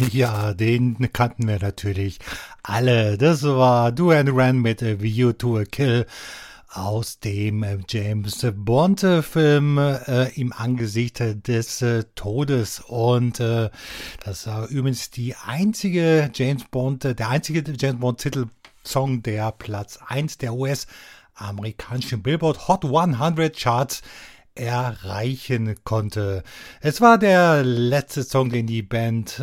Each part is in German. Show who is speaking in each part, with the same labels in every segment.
Speaker 1: Ja, den kannten wir natürlich alle. Das war Duran Duran mit View to a Kill aus dem James Bond Film im Angesicht des Todes. Und das war übrigens der einzige James Bond Titelsong, der Platz 1 der US-amerikanischen Billboard Hot 100 Charts erreichen konnte. Es war der letzte Song, den die Band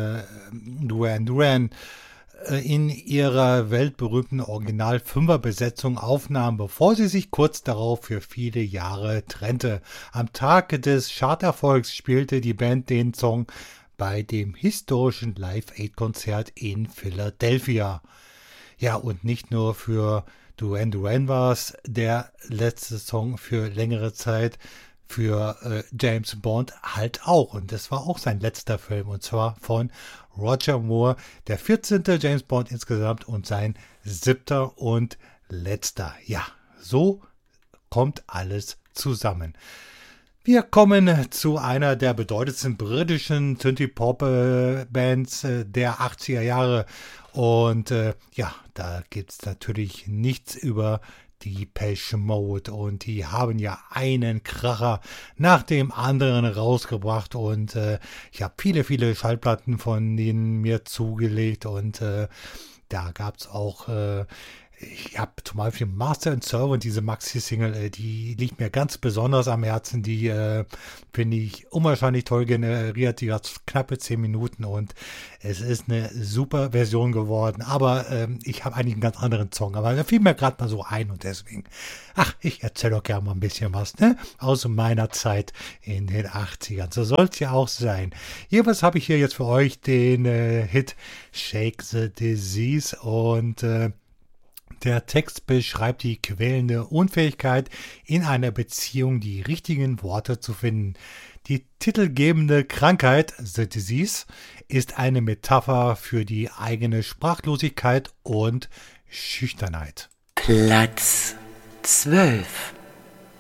Speaker 1: Duran Duran in ihrer weltberühmten Original-Fünfer-Besetzung aufnahm, bevor sie sich kurz darauf für viele Jahre trennte. Am Tag des Charterfolgs spielte die Band den Song bei dem historischen Live-Aid-Konzert in Philadelphia. Ja, und nicht nur für Duran Duran war es der letzte Song für längere Zeit, für James Bond halt auch. Und das war auch sein letzter Film, und zwar von Roger Moore, der 14. James Bond insgesamt und sein 7. und letzter. Ja, so kommt alles zusammen. Wir kommen zu einer der bedeutendsten britischen Synthie-Pop-Bands der 80er Jahre. Und ja, da gibt es natürlich nichts über die Depeche Mode. Und die haben ja einen Kracher nach dem anderen rausgebracht. Und ich habe viele Schallplatten von denen mir zugelegt. Und da gab es auch... ich habe zum Beispiel Master and Servant, diese Maxi-Single, die liegt mir ganz besonders am Herzen. Die finde ich unwahrscheinlich toll generiert. Die hat knappe 10 Minuten und es ist eine super Version geworden. Aber ich habe eigentlich einen ganz anderen Song. Aber da fiel mir gerade mal so ein und deswegen, ich erzähle doch gerne mal ein bisschen was, ne? Aus meiner Zeit in den 80ern. So soll es ja auch sein. Jedenfalls habe ich hier jetzt für euch den Hit Shake the Disease und der Text beschreibt die quälende Unfähigkeit, in einer Beziehung die richtigen Worte zu finden. Die titelgebende Krankheit, The Disease, ist eine Metapher für die eigene Sprachlosigkeit und Schüchternheit.
Speaker 2: Platz 12.